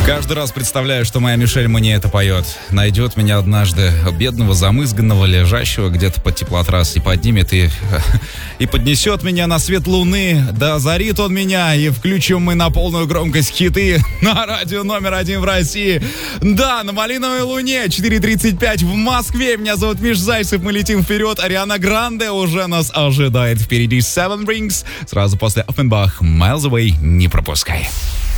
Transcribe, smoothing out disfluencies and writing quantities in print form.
Каждый раз представляю, что моя Мишель мне это поет. Найдет меня однажды, бедного, замызганного, лежащего где-то под теплотрассой, поднимет и поднесет меня на свет луны. Да озарит он меня, и включим мы на полную громкость хиты на радио номер 1 в России. Да, на малиновой луне, 4:35 в Москве. Меня зовут Миш Зайцев, мы летим вперед. Ариана Гранде уже нас ожидает впереди. Seven Rings. Сразу после Offenbach, Miles Away, не пропускай.